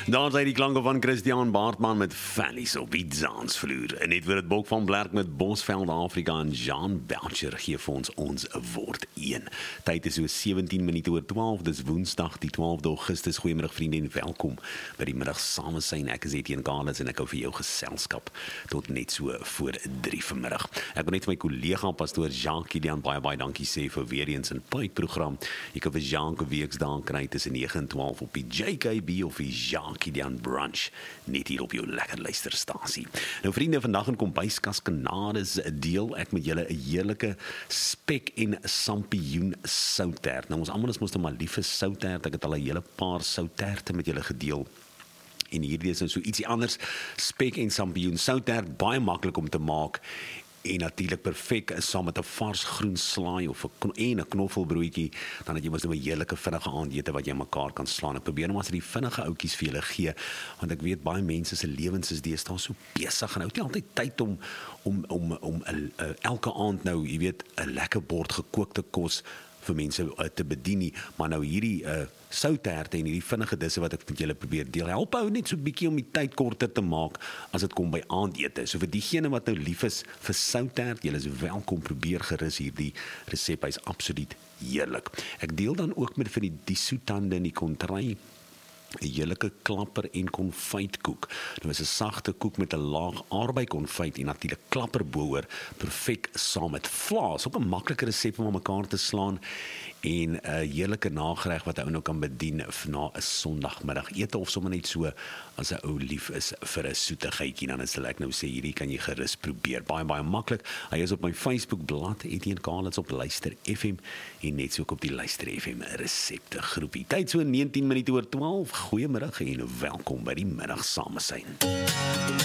Daar zijn die klanken van Christian Baartman met Valleys op die dansvloer. En net weer het Bok van Blerk met Bosveld Afrika en Jean Belcher gee vir ons woord 1. Tyd is so 17 minute oor 12, dis Woensdag die 12de Augustus. Goeiemiddag vriende en welkom by die middag samesyn. Ek is Etienne Carles en ek hou vir jou geselskap tot net so voor 3 vanmiddag. Ek wil net my kollega pastoor Jean-Kilian baie dankie sê vir weer eens 'n program. Jy kan vir Jean weksdae kry tussen 9 en 12 op die JKB of die Jean-Kilian Brunch, net hier op jou lekker luisterstasie. Nou vriende, vandag in Kombuiskas Kanades deel ek met julle 'n heerlike spek en sampioen soutert. Nou ons almal is mos nou maar lief vir soutert. Ek het al 'n hele paar souterte met julle gedeel. En hierdie is nou so ietsie anders. Spek en sampioen soutert, baie maklik om te maak. En natuurlik perfek saam met 'n vars groen slaai of 'n knoffelbroodjie, dan het jy mos nou 'n heerlike vinnige aandete wat jy mekaar kan slaan. Ek probeer nou maar die vinnige oudjies vir julle gee, want ek weet baie mense se lewens is deesdae so besig en hou nie altyd tyd om elke aand nou, jy weet, 'n lekker bord gekookte kos vir mense te bedien nie, maar nou hierdie souterte en hierdie vinnige disse wat ek met julle probeer deel, help hou net so 'n bietjie om die tyd korter te maak as dit kom by aandete. So vir diegene wat nou lief is vir soutert, julle is welkom, probeer gerus hierdie resep, hy's absoluut heerlik. Ek deel dan ook met vir die soetande en die kontry 'n heerlike klapper en konfytkoek. Nou is 'n sagte koek met 'n laag aardbei konfyt en natuurlik klapperbouer, perfek saam met vleis. Ook 'n maklike resep om aan mekaar te slaan en 'n heerlike nagereg wat 'n ou nou kan bedien na 'n Sondagmiddagete of sommer net so as 'n ou lief is vir 'n soetigheidjie. Dan sal ek nou sê hierdie kan jy gerus probeer. Baie maklik. Hy is op my Facebook bladsy Etienne Carles op Luister FM en net so ook op die Luister FM resepte groepie. Tyd so 19 minute oor 12. Goeiemiddag en welkom by die middag samesyn.